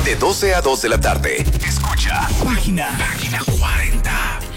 De 12 a 2 de la tarde. Escucha Página 40.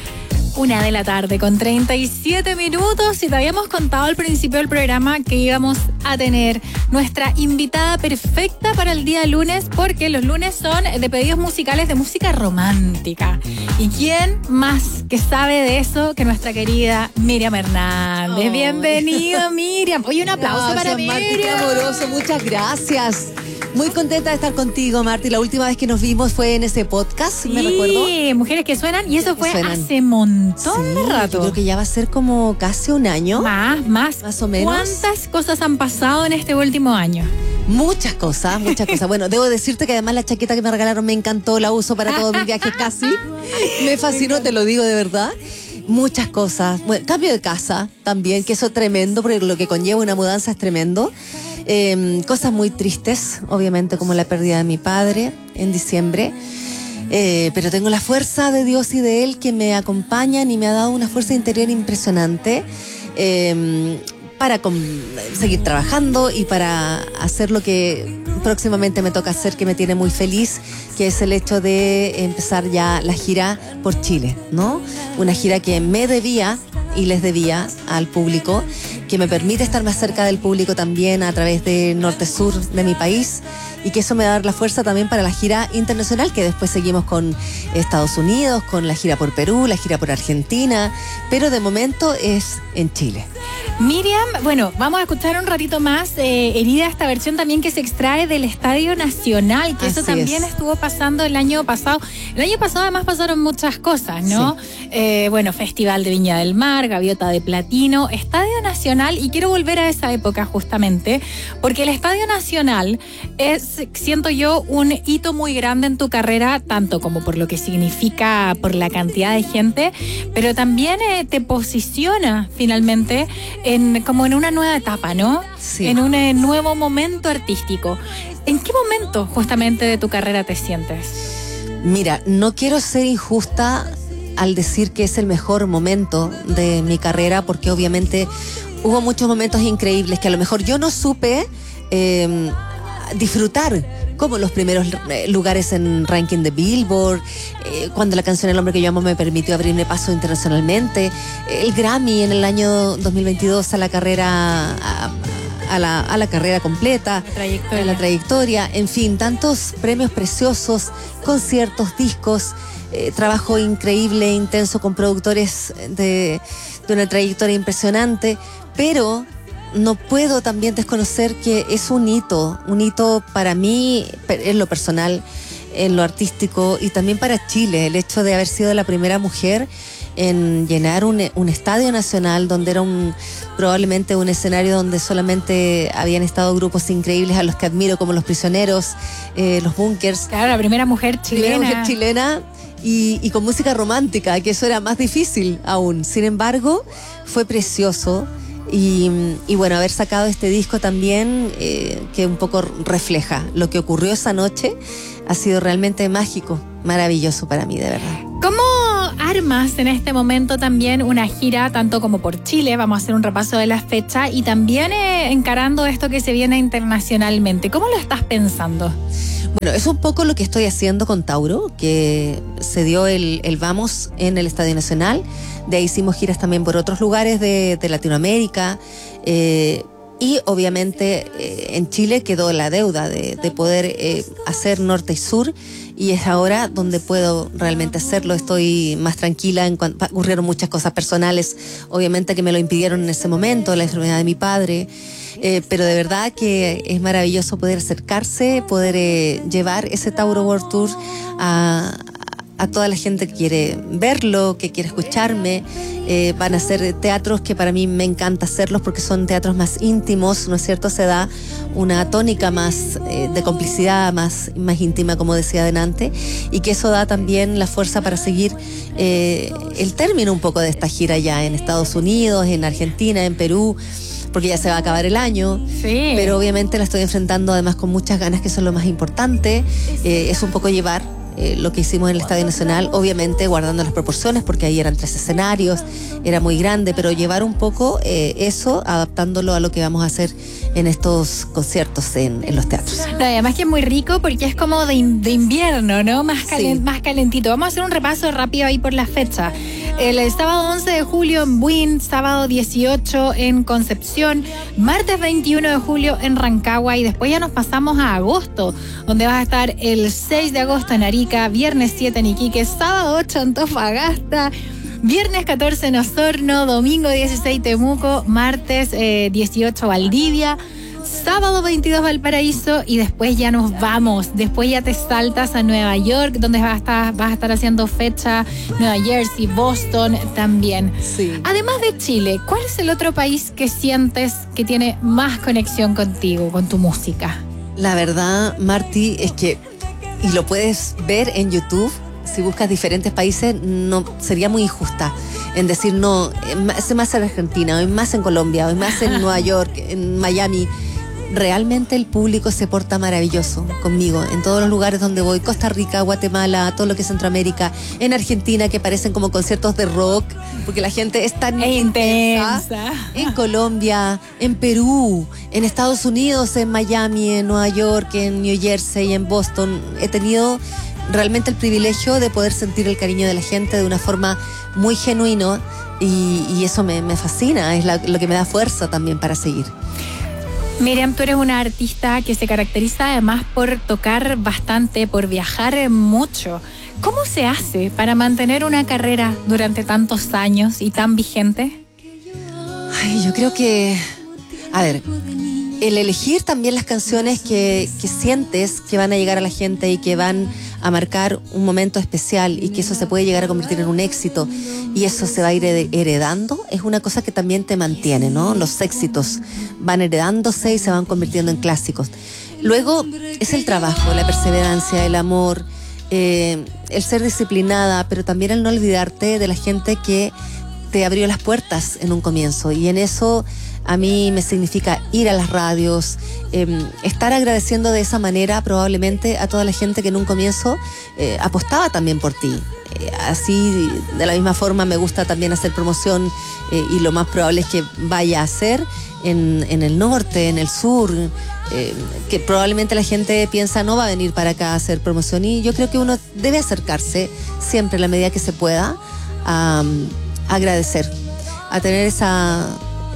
1:00 con 37 minutos y te habíamos contado al principio del programa que íbamos a tener nuestra invitada perfecta para el día lunes, porque los lunes son de pedidos musicales de música romántica. ¿Y quién más que sabe de eso que nuestra querida Miriam Hernández? Bienvenida, Miriam. Oye, un aplauso para Miriam. Marti, qué amoroso, muchas gracias. Muy contenta de estar contigo, Marti. La última vez que nos vimos fue en ese podcast, sí, me recuerdo. Sí, Mujeres que Suenan, y eso fue hace un montón de rato. Yo creo que ya va a ser como casi un año. Más o menos. ¿Cuántas cosas han pasado en este último año? Muchas cosas. Bueno, debo decirte que además la chaqueta que me regalaron me encantó, la uso para todos mis viajes casi. Me fascinó, te lo digo de verdad. Muchas cosas. Bueno, cambio de casa también, que eso es tremendo, porque lo que conlleva una mudanza es tremendo. Cosas muy tristes, obviamente, como la pérdida de mi padre en diciembre. Pero tengo la fuerza de Dios y de Él que me acompañan y me ha dado una fuerza interior impresionante para seguir trabajando y para hacer lo que próximamente me toca hacer, que me tiene muy feliz, que es el hecho de empezar ya la gira por Chile, ¿no? Una gira que me debía y les debía al público, que me permite estar más cerca del público también a través de norte-sur de mi país, y que eso me va a dar la fuerza también para la gira internacional, que después seguimos con Estados Unidos, con la gira por Perú, la gira por Argentina, pero de momento es en Chile. Miriam, bueno, vamos a escuchar un ratito más Herida, esta versión también que se extrae del Estadio Nacional, que así eso también estuvo pasando el año pasado. El año pasado además pasaron muchas cosas, ¿no? Sí. Bueno, Festival de Viña del Mar, Gaviota de Platino, Estadio Nacional, y quiero volver a esa época justamente, porque el Estadio Nacional es, siento yo, un hito muy grande en tu carrera, tanto como por lo que significa, por la cantidad de gente, pero también te posiciona finalmente como en una nueva etapa, ¿no? Sí. En un nuevo momento artístico. ¿En qué momento justamente de tu carrera te sientes? Mira, no quiero ser injusta al decir que es el mejor momento de mi carrera, porque obviamente hubo muchos momentos increíbles que a lo mejor yo no supe disfrutar, como los primeros lugares en ranking de Billboard, cuando la canción El hombre que yo amo me permitió abrirme paso internacionalmente, el Grammy en el año 2022 a la carrera a la carrera completa, a la trayectoria, en fin, tantos premios preciosos, conciertos, discos, trabajo increíble, intenso con productores de una trayectoria impresionante, pero no puedo también desconocer que es un hito para mí en lo personal, en lo artístico, y también para Chile, el hecho de haber sido la primera mujer en llenar un estadio nacional, donde era probablemente un escenario donde solamente habían estado grupos increíbles a los que admiro, como Los Prisioneros, Los Bunkers. Claro, la primera mujer chilena. Y con música romántica, que eso era más difícil aún. Sin embargo, fue precioso. Y bueno, haber sacado este disco también, que un poco refleja lo que ocurrió esa noche, ha sido realmente mágico, maravilloso para mí, de verdad. ¿Cómo armas en este momento también una gira, tanto como por Chile? Vamos a hacer un repaso de la fecha, y también encarando esto que se viene internacionalmente. ¿Cómo lo estás pensando? Bueno, es un poco lo que estoy haciendo con Tauro, que se dio el Vamos en el Estadio Nacional. De ahí hicimos giras también por otros lugares de Latinoamérica. Y obviamente en Chile quedó la deuda de poder hacer norte y sur. Y es ahora donde puedo realmente hacerlo. Estoy más tranquila. Ocurrieron muchas cosas personales, obviamente, que me lo impidieron en ese momento, la enfermedad de mi padre. Pero de verdad que es maravilloso poder acercarse, poder llevar ese Tauro World Tour a toda la gente que quiere verlo, que quiere escucharme. Van a ser teatros que para mí me encanta hacerlos, porque son teatros más íntimos, ¿no es cierto? Se da una tónica más de complicidad, más íntima, como decía adelante, y que eso da también la fuerza para seguir el término un poco de esta gira ya en Estados Unidos, en Argentina, en Perú, porque ya se va a acabar el año. Sí. Pero obviamente la estoy enfrentando además con muchas ganas, que eso es lo más importante. Es un poco llevar lo que hicimos en el Estadio Nacional, obviamente guardando las proporciones, porque ahí eran 3 escenarios, era muy grande, pero llevar un poco eso, adaptándolo a lo que vamos a hacer en estos conciertos en los teatros. No, además que es muy rico porque es como de invierno, ¿no? Más calentito. Vamos a hacer un repaso rápido ahí por la fecha. El sábado 11 de julio en Buin, sábado 18 en Concepción, martes 21 de julio en Rancagua y después ya nos pasamos a agosto, donde vas a estar el 6 de agosto en Arica, viernes 7 en Iquique, sábado 8 en Antofagasta, viernes 14 en Osorno, domingo 16 Temuco, martes 18 Valdivia, sábado 22 Valparaíso y después ya nos vamos. Después ya te saltas a Nueva York, donde vas a estar haciendo fecha, Nueva Jersey, Boston también. Sí. Además de Chile, ¿cuál es el otro país que sientes que tiene más conexión contigo, con tu música? La verdad, Marti, es que, y lo puedes ver en YouTube, si buscas diferentes países, no sería muy injusta en decir, no, es más en Argentina, hoy más en Colombia, hoy más en Nueva York, en Miami. Realmente el público se porta maravilloso conmigo en todos los lugares donde voy, Costa Rica, Guatemala, todo lo que es Centroamérica, en Argentina, que parecen como conciertos de rock, porque la gente es tan intensa. En Colombia, en Perú, en Estados Unidos, en Miami, en Nueva York, en New Jersey, en Boston. He tenido realmente el privilegio de poder sentir el cariño de la gente de una forma muy genuina y eso me fascina, es lo que me da fuerza también para seguir. Miriam, tú eres una artista que se caracteriza además por tocar bastante, por viajar mucho. ¿Cómo se hace para mantener una carrera durante tantos años y tan vigente? Ay, yo creo que, a ver, el elegir también las canciones que sientes que van a llegar a la gente y que van a marcar un momento especial y que eso se puede llegar a convertir en un éxito y eso se va a ir heredando, es una cosa que también te mantiene, ¿no? Los éxitos van heredándose y se van convirtiendo en clásicos. Luego es el trabajo, la perseverancia, el amor, el ser disciplinada, pero también el no olvidarte de la gente que te abrió las puertas en un comienzo, y en eso a mí me significa ir a las radios, estar agradeciendo de esa manera probablemente a toda la gente que en un comienzo apostaba también por ti. Así, de la misma forma, me gusta también hacer promoción y lo más probable es que vaya a hacer en el norte, en el sur, que probablemente la gente piensa no va a venir para acá a hacer promoción, y yo creo que uno debe acercarse siempre en la medida que se pueda a agradecer, a tener esa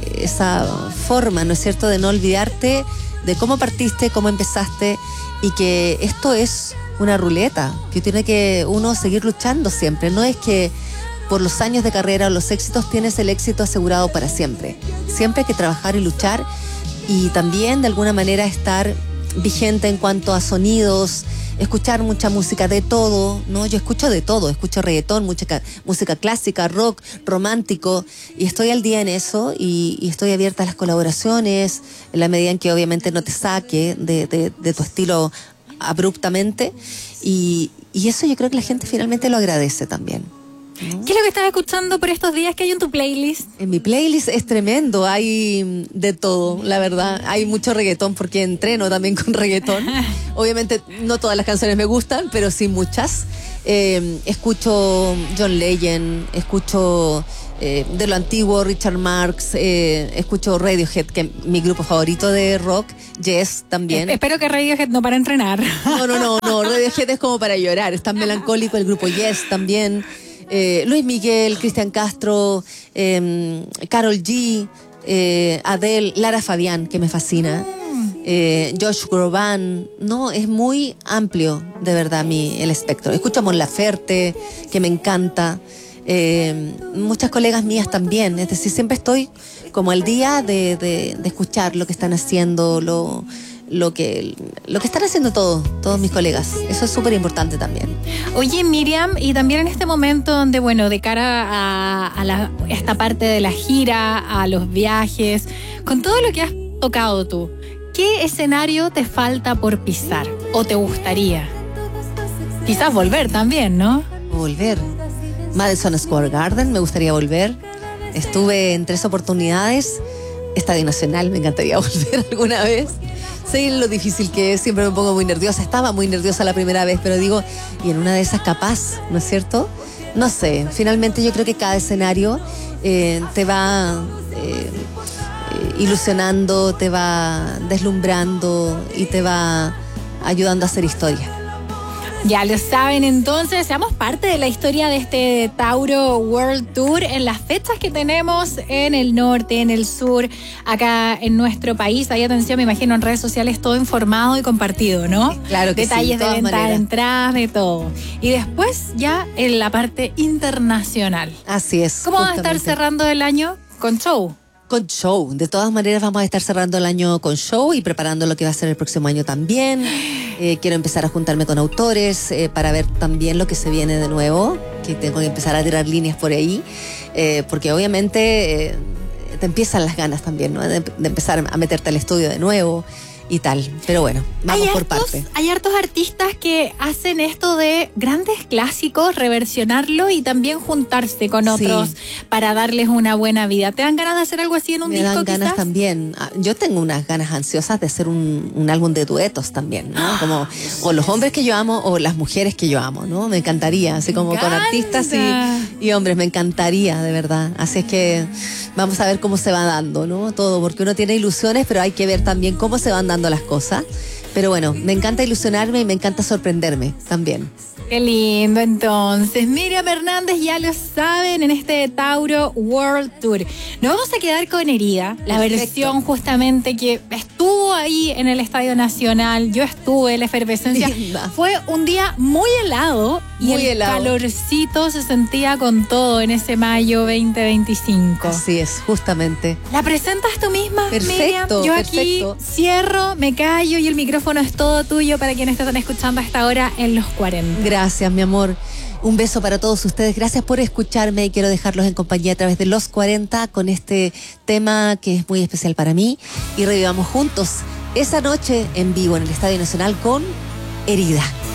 forma, ¿no es cierto?, de no olvidarte de cómo partiste, cómo empezaste, y que esto es una ruleta, que tiene que uno seguir luchando siempre. No es que por los años de carrera o los éxitos tienes el éxito asegurado para siempre. Siempre hay que trabajar y luchar, y también de alguna manera estar vigente en cuanto a sonidos, escuchar mucha música de todo, ¿no? Yo escucho de todo, escucho reggaetón, música clásica, rock, romántico, y estoy al día en eso, y estoy abierta a las colaboraciones, en la medida en que obviamente no te saque de tu estilo abruptamente, y eso yo creo que la gente finalmente lo agradece también, ¿no? ¿Qué es lo que estás escuchando por estos días que hay en tu playlist? En mi playlist es tremendo, hay de todo, la verdad. Hay mucho reggaetón porque entreno también con reggaetón. Obviamente no todas las canciones me gustan, pero sí muchas. Escucho John Legend, escucho de lo antiguo Richard Marx, escucho Radiohead, que es mi grupo favorito de rock. Yes, también. Espero que Radiohead no para entrenar. No, Radiohead es como para llorar, es tan melancólico. El grupo Yes también. Luis Miguel, Cristian Castro, Karol G, Adele, Lara Fabián, que me fascina, Josh Groban. No, es muy amplio, de verdad, el espectro. Escucho a Mon Laferte, que me encanta. Muchas colegas mías también. Es decir, siempre estoy como al día de escuchar lo que están haciendo, lo que están haciendo todos mis colegas. Eso es súper importante también. Oye, Miriam, y también en este momento donde, bueno, de cara a esta parte de la gira, a los viajes, con todo lo que has tocado tú, ¿qué escenario te falta por pisar o te gustaría? Quizás volver también, ¿no? Volver. Madison Square Garden, me gustaría volver. Estuve en 3 oportunidades. Estadio Nacional, me encantaría volver alguna vez. sé lo difícil que es, siempre me pongo muy nerviosa. Estaba muy nerviosa la primera vez, pero digo, y en una de esas capaz, ¿no es cierto? No sé, finalmente yo creo que cada escenario te va ilusionando, te va deslumbrando y te va ayudando a hacer historia. Ya lo saben, entonces, seamos parte de la historia de este Tauro World Tour en las fechas que tenemos en el norte, en el sur, acá en nuestro país. Hay atención, me imagino, en redes sociales todo informado y compartido, ¿no? Claro que detalles sí, de de venta, maneras. de entradas, de todo. Y después ya en la parte internacional. Así es. ¿Cómo vas a estar justamente. cerrando el año? Con show. Con show. De todas maneras vamos a estar cerrando el año con show y preparando lo que va a ser el próximo año también. Quiero empezar a juntarme con autores para ver también lo que se viene de nuevo, que tengo que empezar a tirar líneas por ahí, porque obviamente te empiezan las ganas también, ¿no? De empezar a meterte al estudio de nuevo y tal. Pero bueno, vamos por parte. Hay hartos artistas que hacen esto de grandes clásicos, reversionarlo y también juntarse con otros para darles una buena vida. ¿Te dan ganas de hacer algo así en un disco? Me dan ganas quizás también. Yo tengo unas ganas ansiosas de hacer un álbum de duetos también, ¿no? Como o los hombres que yo amo o las mujeres que yo amo, ¿no? Me encantaría, así como con artistas y hombres, me encantaría, de verdad. Así es que vamos a ver cómo se va dando, ¿no? Todo, porque uno tiene ilusiones, pero hay que ver también cómo se van dando las cosas. Pero bueno, me encanta ilusionarme y me encanta sorprenderme también. Qué lindo, entonces. Miriam Hernández, ya lo saben, en este Tauro World Tour. Nos vamos a quedar con Herida, la Perfecto. versión justamente que estuvo ahí en el Estadio Nacional. Yo estuve, la efervescencia. Linda. Fue un día muy helado y Muy el helado. calorcito se sentía con todo en ese mayo 2025. Así es, justamente. ¿La presentas tú misma, Perfecto, Miriam? Yo aquí perfecto. cierro, me callo y el micrófono es todo tuyo para quienes te están escuchando hasta ahora en los 40. Gracias, mi amor. Un beso para todos ustedes. Gracias por escucharme y quiero dejarlos en compañía a través de los 40 con este tema que es muy especial para mí. Y revivamos juntos esa noche en vivo en el Estadio Nacional con Herida.